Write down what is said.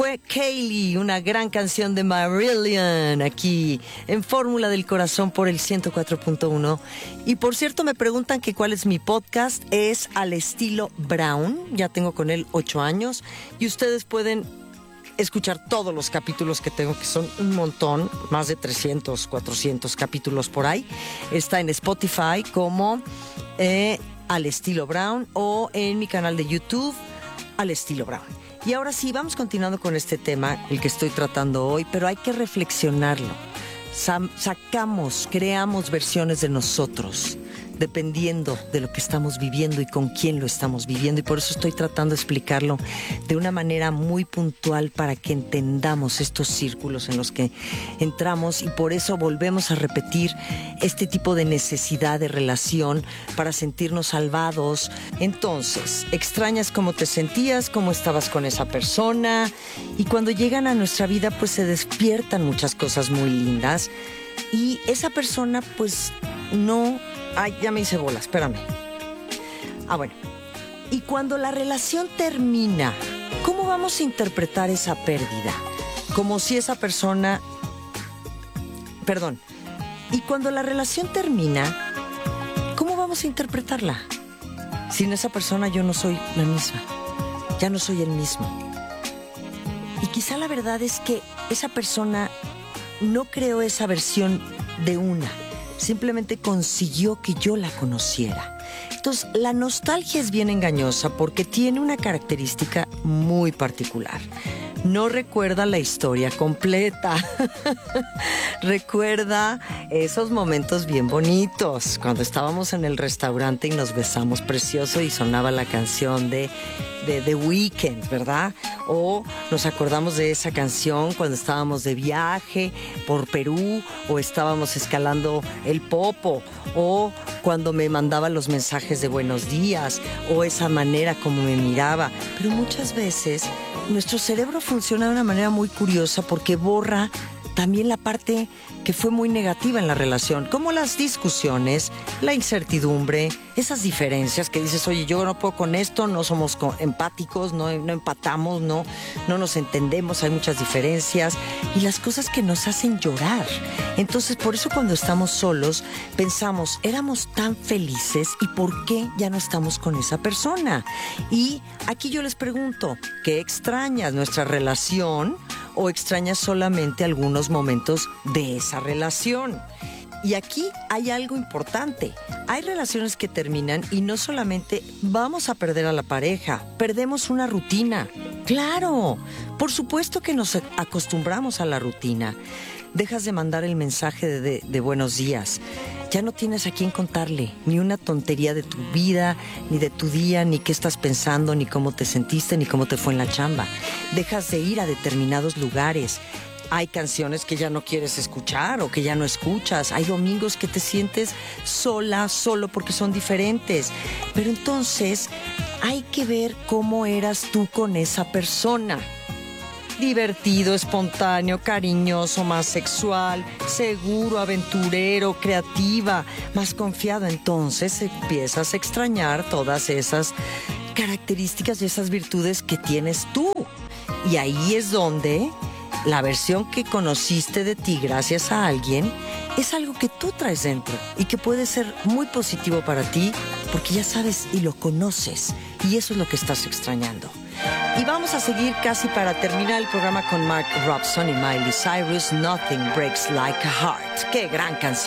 Fue Kaylee, una gran canción de Marillion, aquí en Fórmula del Corazón por el 104.1. Y por cierto, me preguntan que cuál es mi podcast. Es Al Estilo Brown. Ya tengo con él 8 años. Y ustedes pueden escuchar todos los capítulos que tengo, que son un montón, más de 300, 400 capítulos por ahí. Está en Spotify como Al Estilo Brown o en mi canal de YouTube, Al Estilo Brown. Y ahora sí, vamos continuando con este tema, el que estoy tratando hoy, pero hay que reflexionarlo. Creamos versiones de nosotros, dependiendo de lo que estamos viviendo y con quién lo estamos viviendo. Y por eso estoy tratando de explicarlo de una manera muy puntual para que entendamos estos círculos en los que entramos, y por eso volvemos a repetir este tipo de necesidad de relación para sentirnos salvados. Entonces, extrañas cómo te sentías, cómo estabas con esa persona, y cuando llegan a nuestra vida pues se despiertan muchas cosas muy lindas, y esa persona pues no... Ay, ya me hice bola, espérame. Bueno. Y cuando la relación termina, ¿cómo vamos a interpretar esa pérdida? Como si esa persona... Perdón. Y cuando la relación termina, ¿cómo vamos a interpretarla? Sin esa persona yo no soy la misma. Ya no soy el mismo. Y quizá la verdad es que esa persona no creó esa versión de una. Simplemente consiguió que yo la conociera. Entonces, la nostalgia es bien engañosa porque tiene una característica muy particular. No recuerda la historia completa. Recuerda esos momentos bien bonitos, cuando estábamos en el restaurante y nos besamos precioso y sonaba la canción de The Weeknd, ¿verdad? O nos acordamos de esa canción cuando estábamos de viaje por Perú, o estábamos escalando el Popo, o cuando me mandaba los mensajes de buenos días, o esa manera como me miraba. Pero muchas veces nuestro cerebro funciona de una manera muy curiosa porque borra también la parte que fue muy negativa en la relación, como las discusiones, la incertidumbre, esas diferencias que dices, oye, yo no puedo con esto, no somos empáticos, no empatamos, no nos entendemos, hay muchas diferencias, y las cosas que nos hacen llorar. Entonces, por eso cuando estamos solos, pensamos, éramos tan felices, ¿y por qué ya no estamos con esa persona? Y aquí yo les pregunto, ¿qué extrañas? ¿Nuestra relación o extrañas solamente algunos momentos de esa relación? Y aquí hay algo importante. Hay relaciones que terminan y no solamente vamos a perder a la pareja, perdemos una rutina. ¡Claro! Por supuesto que nos acostumbramos a la rutina. Dejas de mandar el mensaje de buenos días. Ya no tienes a quién contarle ni una tontería de tu vida, ni de tu día, ni qué estás pensando, ni cómo te sentiste, ni cómo te fue en la chamba. Dejas de ir a determinados lugares. Hay canciones que ya no quieres escuchar o que ya no escuchas. Hay domingos que te sientes sola, solo porque son diferentes. Pero entonces hay que ver cómo eras tú con esa persona. Divertido, espontáneo, cariñoso, más sexual, seguro, aventurero, creativa, más confiado. Entonces empiezas a extrañar todas esas características y esas virtudes que tienes tú. Y ahí es donde la versión que conociste de ti gracias a alguien es algo que tú traes dentro y que puede ser muy positivo para ti porque ya sabes y lo conoces, y eso es lo que estás extrañando. Y vamos a seguir casi para terminar el programa con Mark Robson y Miley Cyrus, Nothing Breaks Like a Heart. ¡Qué gran canción!